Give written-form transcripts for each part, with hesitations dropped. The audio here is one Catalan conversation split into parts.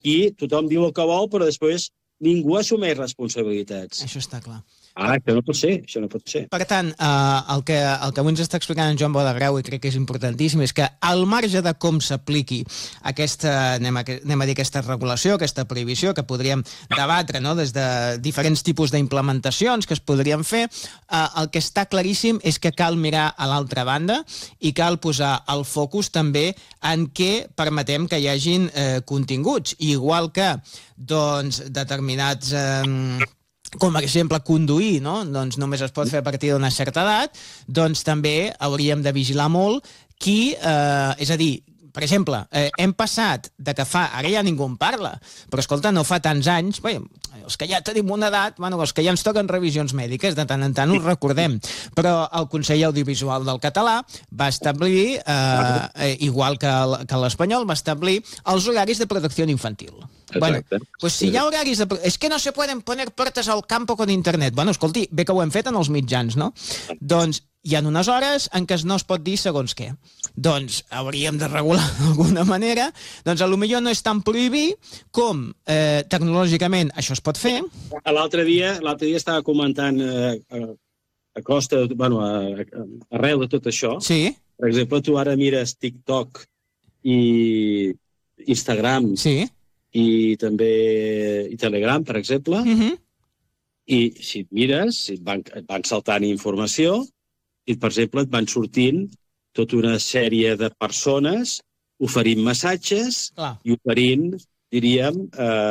aquí tothom diu el que vol, però després ningú assumeix responsabilitats. Això està clar. Això no pot ser, això no pot ser. Per tant, el que avui ens està explicant en Joan Bodegrau, i crec que és importantíssim, és que al marge de com s'apliqui aquesta, anem a dir, aquesta regulació, aquesta prohibició, que podríem debatre, no?, des de diferents tipus d'implementacions que es podrien fer, el que està claríssim és que cal mirar a l'altra banda i cal posar el focus també en què permetem que hi hagin continguts. Igual que doncs, determinats... com per exemple conduir, no? Doncs només es pot fer a partir d'una certa edat, doncs també hauríem de vigilar molt qui, és a dir, per exemple, hem passat de que ara ja ningú en parla, però escolta, no fa tants anys, bé, els que ja tenim una edat, bueno, els que ja ens toquen revisions mèdiques, de tant en tant ho recordem, però el Consell Audiovisual del Català va establir, igual que l'espanyol, va establir els horaris de protecció infantil. Bueno, pues si hi ha horaris de... És que no se poden poner puertas al campo con internet. Bueno, escolti, bé que ho hem fet en els mitjans, no? Doncs hi ha unes hores en què no es pot dir segons què. Doncs hauríem de regular d'alguna manera. Doncs potser no és tan prohibir com tecnològicament això es pot fer. L'altre dia estava comentant a costa, bueno, arrel de tot això. Sí. Per exemple, tu ara mires TikTok i Instagram. Sí. I també Telegram, per exemple, i si et mires, et van saltant informació i, per exemple, et van sortint tota una sèrie de persones oferint massatges i oferint, diríem,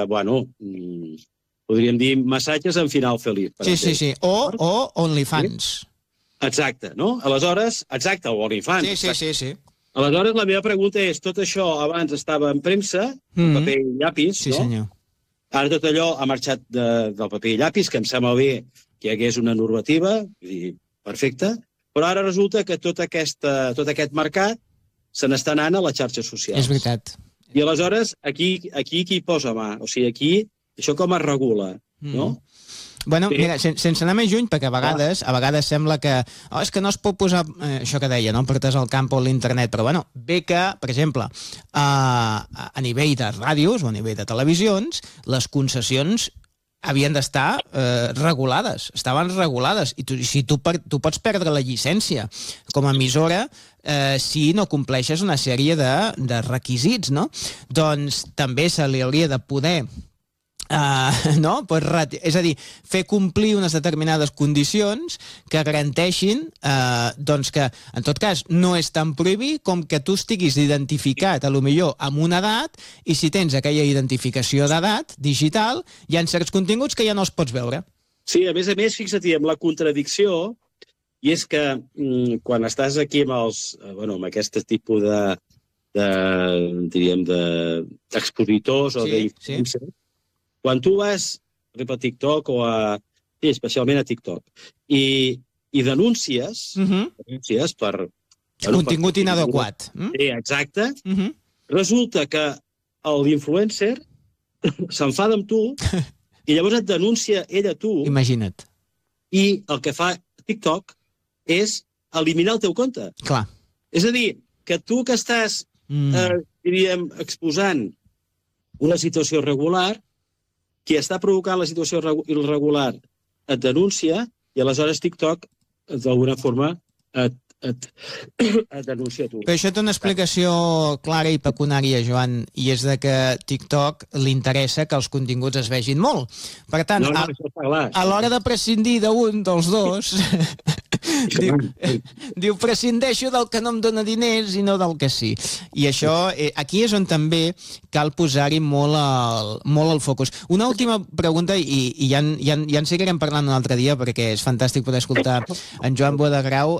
podríem dir massatges en final feliç. Sí. O OnlyFans. Exacte, no? Aleshores, exacte, o OnlyFans. Sí. Aleshores, la meva pregunta és, tot això abans estava en premsa, en paper i llapis, sí, no? Senyor. Ara tot allò ha marxat del paper i llapis, que em sembla bé que hi hagués una normativa, perfecte, però ara resulta que tot aquest mercat se n'està anant a les xarxes socials. És veritat. I aleshores, aquí qui posa mà? O sigui, aquí, això com es regula, no? Bueno, mira, sense anar més lluny, perquè a vegades sembla que és que no es pot posar, això que deia, no? Portes al camp o l'internet, però bueno, bé que, per exemple, a nivell de ràdios o a nivell de televisions, les concessions havien d'estar regulades, estaven regulades, i si tu pots perdre la llicència com a emissora si no compleixes una sèrie de requisits, no? Doncs també se li hauria de poder és a dir, fer complir unes determinades condicions que garanteixin que, en tot cas, no és tan prohibir com que tu estiguis identificat, potser amb una edat, i si tens aquella identificació d'edat digital, hi ha certs continguts que ja no els pots veure. Sí, a més, fixa't-hi, amb la contradicció, i és que quan estàs aquí amb aquest tipus d'expositors o d'influencers, quan tu vas a TikTok especialment a TikTok, i denúncies per... Contingut inadequat. Sí, exacte. Resulta que l'influencer s'enfada amb tu i llavors et denuncia ell a tu. Imagina't. I el que fa TikTok és eliminar el teu compte. Clar. És a dir, que tu que estàs, diríem, exposant una situació irregular, qui està provocant la situació irregular et denuncia i aleshores TikTok d'alguna forma et denuncia a tu. Però això té una explicació clara i pecuniària, Joan, i és de que TikTok li interessa que els continguts es vegin molt. Per tant, a l'hora de prescindir d'un dels dos, diu, prescindeixo del que no em dóna diners i no del que sí. I això, aquí és on també cal posar-hi molt el focus. Una última pregunta, i ja en seguirem parlant un altre dia, perquè és fantàstic poder escoltar en Joan Bodegrau.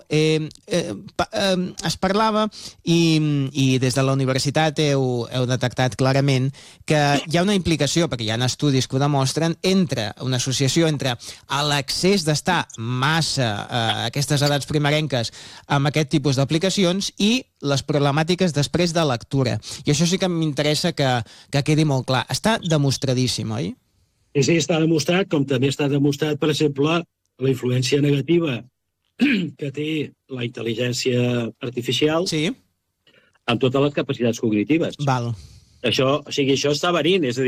Es parlava, i des de la universitat heu detectat clarament que hi ha una implicació, perquè hi ha estudis que ho demostren, entre una associació entre l'accés d'estar massa a aquestes edats primerenques amb aquest tipus d'aplicacions i les problemàtiques després de lectura. I això sí que m'interessa que quedi molt clar. Està demostradíssim, oi? Sí, està demostrat, com també està demostrat, per exemple, la influència negativa que té la intel·ligència artificial amb totes les capacitats cognitives. Val. Això està venint, és a dir,